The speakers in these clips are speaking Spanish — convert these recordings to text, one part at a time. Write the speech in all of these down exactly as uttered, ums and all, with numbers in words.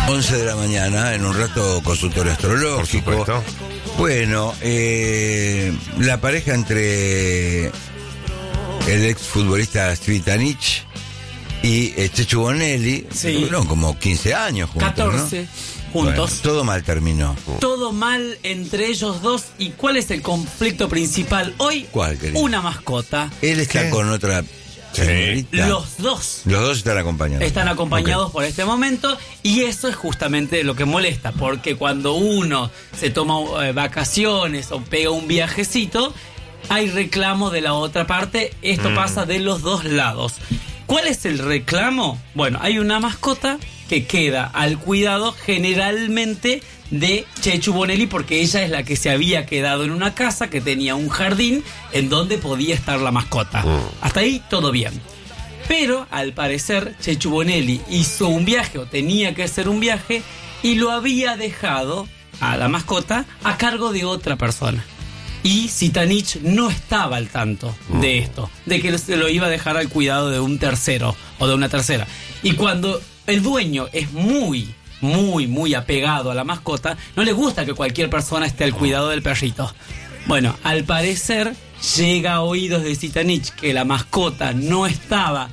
once de la mañana, en un rato consultorio astrológico. Por supuesto. Bueno, eh, la pareja entre el exfutbolista Cvitanich y eh, Chechu Bonelli, Sí. fueron como quince años juntos, catorce ¿no? juntos. Bueno, todo mal terminó. Todo mal entre ellos dos. ¿Y cuál es el conflicto principal hoy? ¿Cuál, querido? Una mascota. Él está ¿Qué? con otra señorita. Los dos Los dos están acompañados. están acompañados Ok. por este momento, y eso es justamente lo que molesta, porque cuando uno se toma eh, vacaciones o pega un viajecito, hay reclamo de la otra parte. Esto Mm. pasa de los dos lados. ¿Cuál es el reclamo? Bueno, hay una mascota que queda al cuidado generalmente de Chechu Bonelli, porque ella es la que se había quedado en una casa que tenía un jardín en donde podía estar la mascota. Mm. Hasta ahí todo bien. Pero al parecer Chechu Bonelli hizo un viaje, o tenía que hacer un viaje, y lo había dejado a la mascota a cargo de otra persona. Y Cvitanich no estaba al tanto de esto, de que se lo iba a dejar al cuidado de un tercero o de una tercera. Y cuando el dueño es muy, muy, muy apegado a la mascota, no le gusta que cualquier persona esté al cuidado del perrito. Bueno, al parecer llega a oídos de Cvitanich que la mascota no estaba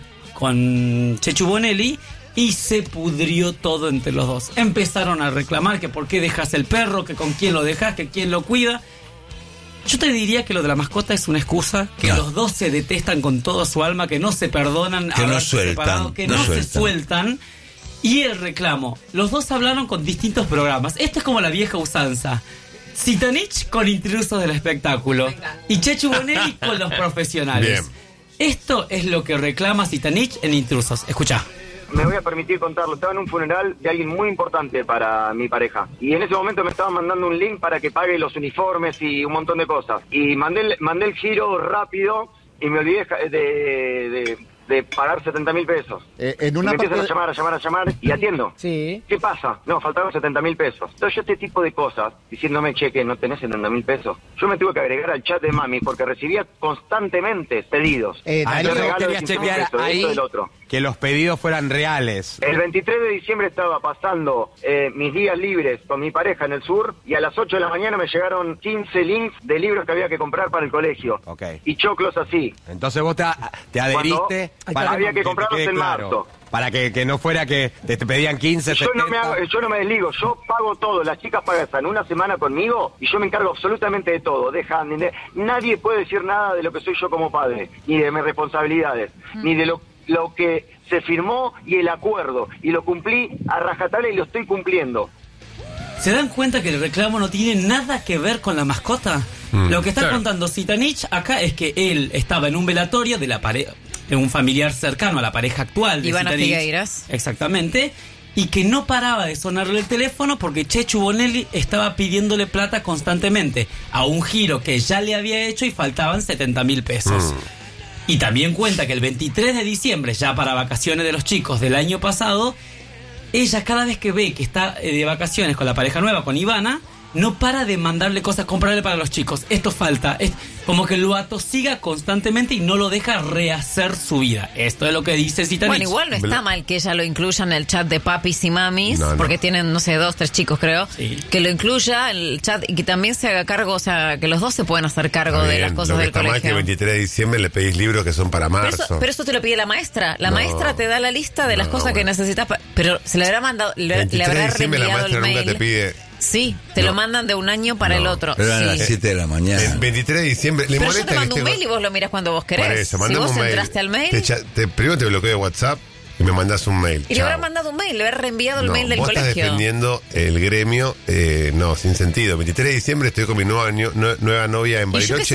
con Chechu Bonelli, y se pudrió todo entre los dos. Empezaron a reclamar que por qué dejas el perro, que con quién lo dejas, que quién lo cuida. Yo te diría que lo de la mascota es una excusa, que No. los dos se detestan con toda su alma, que no se perdonan, Que no haberse sueltan, separado, que no no, se sueltan. sueltan. Y el reclamo, los dos hablaron con distintos programas. Esto es como la vieja usanza. Cvitanich con intrusos del espectáculo y Chechu Bonelli con los profesionales. Bien. Esto es lo que reclama Cvitanich en Intrusos. Escuchá. Me voy a permitir contarlo. Estaba en un funeral de alguien muy importante para mi pareja. Y en ese momento me estaban mandando un link para que pague los uniformes y un montón de cosas. Y mandé el, mandé el giro rápido y me olvidé de, de, de pagar setenta mil pesos. Eh, en Y una me empiezan parte... a llamar, a llamar, a llamar y atiendo. Sí. ¿Qué pasa? No, faltaron setenta mil pesos. Entonces yo este tipo de cosas, diciéndome, che, que no tenés setenta mil pesos, yo me tuve que agregar al chat de mami porque recibía constantemente pedidos. Eh, Ah, Yo entonces regalo vos querías de quince mil chequear pesos, de ahí esto, del otro. que los pedidos fueran reales. El veintitrés de diciembre estaba pasando eh, mis días libres con mi pareja en el sur y a las ocho de la mañana me llegaron quince links de libros que había que comprar para el colegio. Ok. Y choclos así. Entonces vos te, te adheriste Cuando para había que te comprarlos quede en marzo. Para que, que no fuera que te, te pedían quince, Yo no, me setenta. hago- yo no me desligo, yo pago todo. Las chicas pagan una semana conmigo y yo me encargo absolutamente de todo. Deja, ni de- nadie puede decir nada de lo que soy yo como padre, ni de mis responsabilidades, ni de lo, lo que se firmó y el acuerdo. Y lo cumplí a rajatabla y lo estoy cumpliendo. ¿Se dan cuenta que el reclamo no tiene nada que ver con la mascota? Mm, Lo que está claro. contando Cvitanich acá es que él estaba en un velatorio de la pareja, de un familiar cercano a la pareja actual de Ivana Cvitanich. Figueiras. Exactamente. Y que no paraba de sonarle el teléfono porque Chechu Bonelli estaba pidiéndole plata constantemente a un giro que ya le había hecho y faltaban setenta mil pesos. Y también cuenta que el veintitrés de diciembre, ya para vacaciones de los chicos del año pasado, ella cada vez que ve que está eh, de vacaciones con la pareja nueva, con Ivana, no para de mandarle cosas, comprarle para los chicos. Esto falta. Es como que lo atosiga constantemente y no lo deja rehacer su vida. Esto es lo que dice Cvitanich. Bueno, igual no está mal que ella lo incluya en el chat de papis y mamis, No, no. porque tienen, no sé, dos, tres chicos, creo. Sí. Que lo incluya en el chat y que también se haga cargo, o sea, que los dos se pueden hacer cargo Está de bien, las cosas lo que del está mal es que colegio. el veintitrés de diciembre le pedís libros que son para Pero marzo. eso, pero eso te lo pide la maestra. La No. maestra te da la lista de las No, cosas que bueno. necesitas, pa- pero se le habrá mandado, le, le veintitrés habrá de diciembre la reenviado el maestra mail. nunca te pide. Sí, te No. lo mandan de un año para No, el otro. Pero eran Sí. las siete de la mañana. El veintitrés de diciembre. Le Pero yo molesta te que mando un esté- mail y vos lo miras cuando vos querés. Por eso, si mandame vos un mail. entraste al mail Te echa- te- primero te bloqueo de WhatsApp y me mandás un mail. y le Chao. habrá mandado un mail, le habrá reenviado el No, mail del vos colegio. estás defendiendo el gremio, eh, no, sin sentido. veintitrés de diciembre estoy con mi nueva, nue- nueva novia en Y yo qué Bariloche.